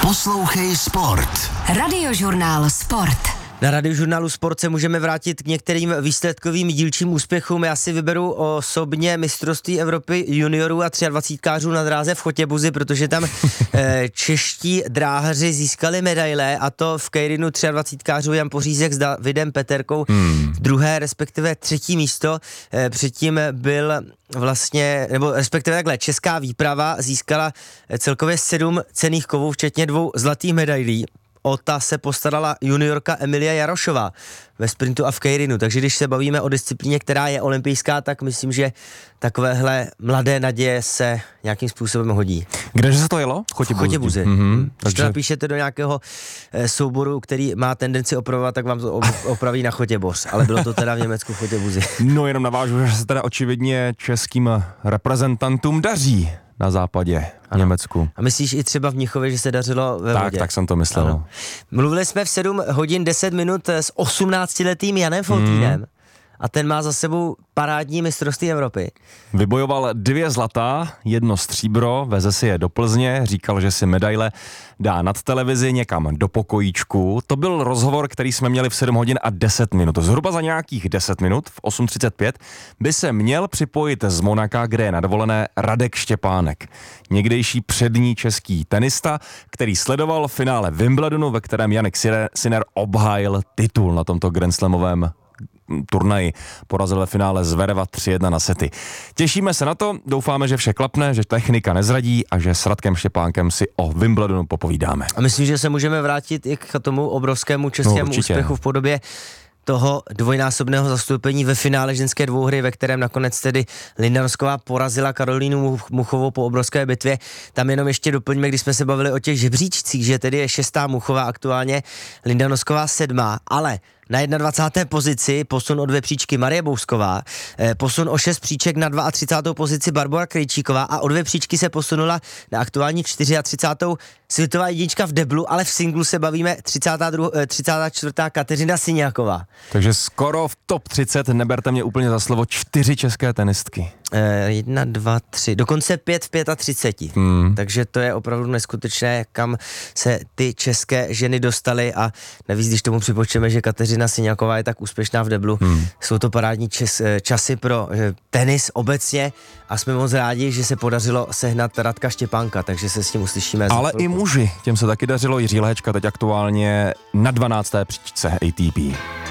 Poslouchej Sport. Radiožurnál Sport. Na Radiožurnálu Sport se můžeme vrátit k některým výsledkovým dílčím úspěchům. Já si vyberu osobně mistrovství Evropy juniorů a 23kářů na dráze v Chotěbuzi, protože tam čeští dráhaři získali medaile, a to v kejrinu 23kářů Jan Pořízek s Davidem Peterkou druhé, respektive třetí místo. Předtím byl vlastně, nebo respektive takhle, česká výprava získala celkově 7 cenných kovů, včetně 2 zlatých medailí. O ta se postarala juniorka Emilia Jarošová ve sprintu a v kejrinu, takže když se bavíme o disciplíně, která je olympijská, tak myslím, že takovéhle mladé naděje se nějakým způsobem hodí. Kdeže se to jelo? Chotěbuzi. Když Takže to napíšete do nějakého souboru, který má tendenci opravovat, tak vám to opraví na Chotěboř, ale bylo to teda v Německu v Chotěbuzi. No jenom navážu, že se teda očividně českým reprezentantům daří na západě v Německu. A myslíš i třeba v Mnichově, že se dařilo ve vodě? Tak jsem to myslel. Ano. Mluvili jsme v 7 hodin 10 minut s 18letým Janem Foltínem a ten má za sebou parádní mistrovství Evropy. Vybojoval 2 zlatá, 1 stříbro, veze si je do Plzně, říkal, že si medaile dá nad televizi někam do pokojíčku. To byl rozhovor, který jsme měli v 7 hodin a 10 minut. Zhruba za nějakých 10 minut, v 8:35, by se měl připojit z Monaka, kde je na dovolené, Radek Štěpánek. Někdejší přední český tenista, který sledoval finále Wimbledonu, ve kterém Jannik Sinner obhájil titul na tomto grandslamovém turnaji. Porazil ve finále Zvereva 3-1 na sety. Těšíme se na to, doufáme, že vše klapne, že technika nezradí a že s Radkem Štěpánkem si o Wimbledonu popovídáme. A myslím, že se můžeme vrátit i k tomu obrovskému českému úspěchu v podobě toho dvojnásobného zastoupení ve finále ženské dvouhry, ve kterém nakonec tedy Linda Nosková porazila Karolínu Muchovou po obrovské bitvě. Tam jenom ještě doplňme, když jsme se bavili o těch žebříčcích, že tedy je 6. Muchová aktuálně, Linda Nosková 7., ale na 21. pozici posun o 2 příčky Marie Bousková, posun o 6 příček na 32. pozici Barbora Krejčíková a o 2 příčky se posunula na aktuální 34. světová jednička v deblu, ale v singlu se bavíme 34. Kateřina Syňáková. Takže skoro v top 30, neberte mě úplně za slovo, 4 české tenistky. 1, 2, 3, dokonce 5 v 35. Takže to je opravdu neskutečné, kam se ty české ženy dostaly, a navíc, když tomu připočteme, že Kateřina Syňáková je tak úspěšná v deblu, jsou to parádní časy pro tenis obecně a jsme moc rádi, že se podařilo sehnat Radka Štěpánka, takže se s tím uslyšíme. Ale i muži, těm se taky dařilo. Jiří Lehečka teď aktuálně na 12. příčce ATP.